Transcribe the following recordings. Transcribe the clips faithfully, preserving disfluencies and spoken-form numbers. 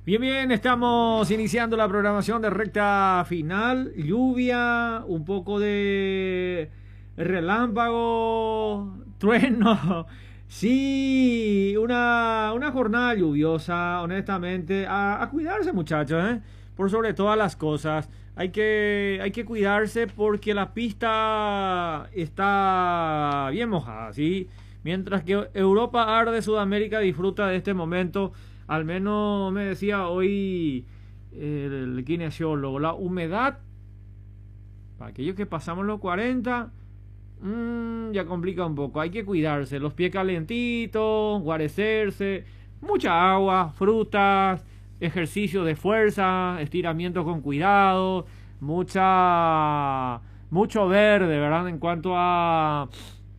Bien, bien, estamos iniciando la programación de recta final. Lluvia, un poco de relámpago, trueno. Sí, una, una jornada lluviosa, honestamente. A, a cuidarse, muchachos, ¿eh? Por sobre todas las cosas. Hay que, hay que cuidarse porque la pista está bien mojada, ¿sí? Mientras que Europa arde, Sudamérica disfruta de este momento. Al menos me decía hoy el kinesiólogo, la humedad, para aquellos que pasamos los cuarenta, mmm, ya complica un poco. Hay que cuidarse, los pies calentitos, guarecerse, mucha agua, frutas, ejercicio de fuerza, estiramiento con cuidado, mucha, mucho verde, ¿verdad? En cuanto a...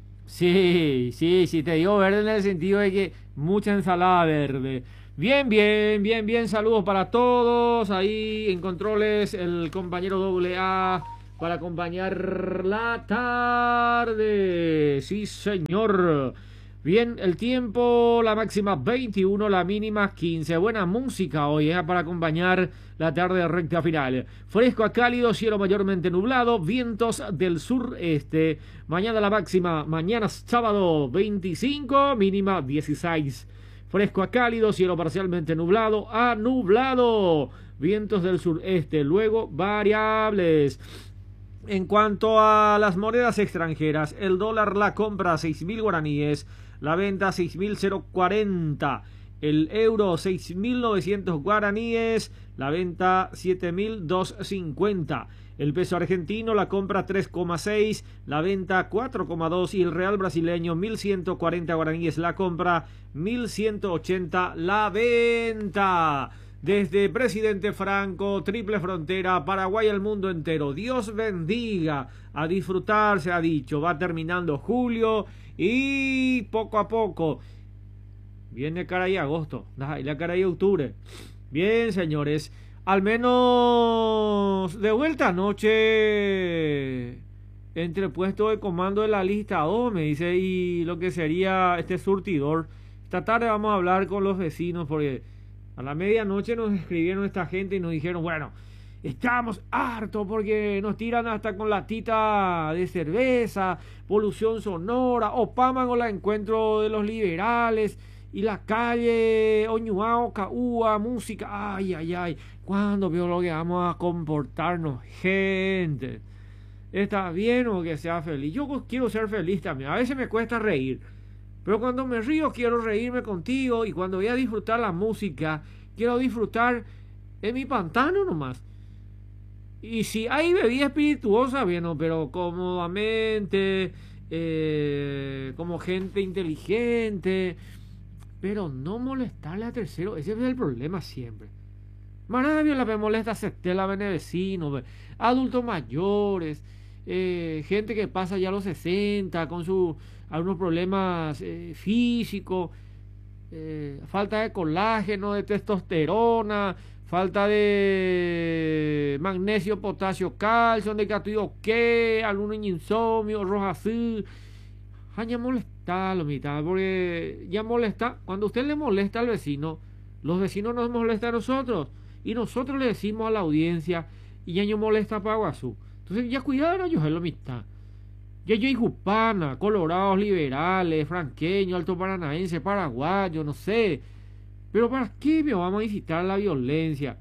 Sí, sí, sí, te digo verde en el sentido de que mucha ensalada verde. Bien, bien, bien, bien, saludos para todos. Ahí en controles el compañero doble A para acompañar la tarde. Sí, señor. Bien, el tiempo, la máxima veintiuno, la mínima quince. Buena música hoy, ¿eh? Para acompañar la tarde de recta final. Fresco a cálido, cielo mayormente nublado, vientos del sureste. Mañana la máxima, mañana sábado veinticinco, mínima dieciséis. Fresco a cálido, cielo parcialmente nublado a nublado, vientos del sureste, luego variables. En cuanto a las monedas extranjeras, el dólar la compra a seis mil guaraníes, la venta a seis mil cuarenta. El euro seis mil novecientos guaraníes, la venta siete mil doscientos cincuenta. El peso argentino la compra tres coma seis, la venta cuatro coma dos y el real brasileño mil ciento cuarenta guaraníes la compra, mil ciento ochenta la venta. Desde Presidente Franco, Triple Frontera, Paraguay al mundo entero. Dios bendiga. A disfrutar, se ha dicho. Va terminando julio y poco a poco viene cara y agosto. Y la cara y octubre. Bien, señores. Al menos de vuelta anoche entre el puesto de comando de la lista dos, me dice, y lo que sería este surtidor. Esta tarde vamos a hablar con los vecinos porque a la medianoche nos escribieron esta gente y nos dijeron, bueno, estamos hartos porque nos tiran hasta con latita de cerveza, polución sonora, Opama con la encuentro de los liberales y la calle, Oñuao, Caúa, música, ay, ay, ay, ¿cuándo veo lo que vamos a comportarnos, gente? ¿Está bien o que sea feliz? Yo quiero ser feliz también, a veces me cuesta reír, pero cuando me río quiero reírme contigo y cuando voy a disfrutar la música, quiero disfrutar en mi pantano nomás. Y si hay bebida espirituosa, bueno, pero cómodamente, eh, como gente inteligente, pero no molestarle a tercero, ese es el problema siempre. Maravilla la me molesta la vecino, adultos mayores, eh, gente que pasa ya a los sesenta con sus algunos problemas eh, físicos, eh, falta de colágeno, de testosterona, falta de magnesio, potasio, calcio, de catido que, algún insomnio, roja azul. Ah, ya molesta lo mitad, porque ya molesta, cuando usted le molesta al vecino, los vecinos nos molestan a nosotros, y nosotros le decimos a la audiencia, y ya no molesta para Guazú. Entonces ya cuidado, ellos es la mitad. Ya yo Jupana, colorados, liberales, franqueños, alto paranaense, paraguayo, no sé. Pero ¿para qué me vamos a incitar la violencia?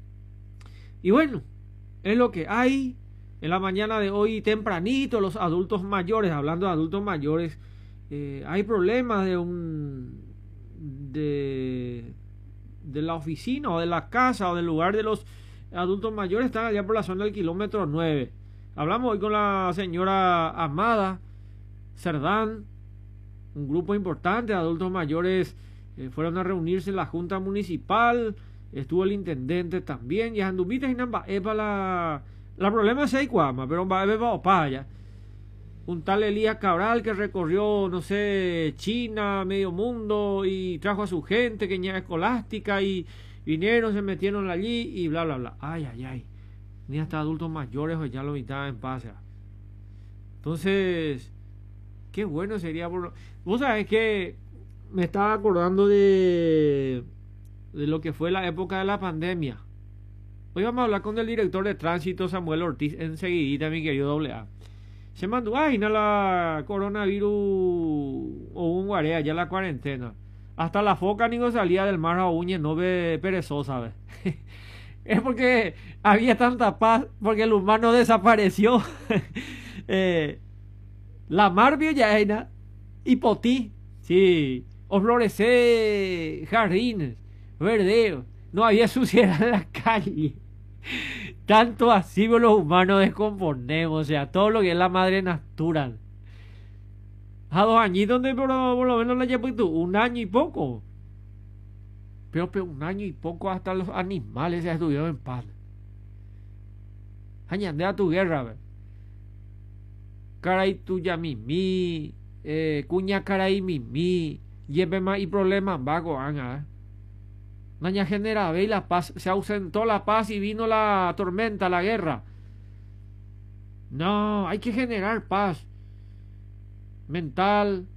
Y bueno, es lo que hay. En la mañana de hoy, tempranito, los adultos mayores, hablando de adultos mayores, eh, hay problemas de un de, de la oficina o de la casa o del lugar de los adultos mayores, están allá por la zona del kilómetro nueve. Hablamos hoy con la señora Amada Cerdán, un grupo importante de adultos mayores eh, fueron a reunirse en la junta municipal, estuvo el intendente también, y anduviste y namba epa la la problema es Seicuama, pero va a opaya. Un tal Elías Cabral que recorrió, no sé, China, medio mundo y trajo a su gente que ya escolástica y vinieron, se metieron allí y bla bla bla. Ay, ay, ay. Ni hasta adultos mayores pues ya lo mitad en paz. Entonces, qué bueno sería por... Vos sabés que me estaba acordando de de lo que fue la época de la pandemia. Hoy vamos a hablar con el director de tránsito Samuel Ortiz enseguidita, mi querido doble A. Se mandó ay, no la coronavirus o un guarea, ya la cuarentena. Hasta la foca ni no salía del mar a uña, no ve perezosa, ¿sabes? Es porque había tanta paz, porque el humano desapareció. eh, la mar vio ya era y potí, sí, o florecer jardines, verdeos, no había suciedad en la calle. Tanto así los humanos descomponemos, o sea, todo lo que es la madre natural. A dos añitos donde por, por lo menos la llevo tú, un año y poco. Pero, pero un año y poco hasta los animales ya estuvieron en paz. Añade a tu guerra, ver. Caray tuya mimi, eh, cuña caray mimi, lleve más y problemas vago, anga. Naña genera, ve la paz, se ausentó la paz y vino la tormenta, la guerra. No, hay que generar paz mental,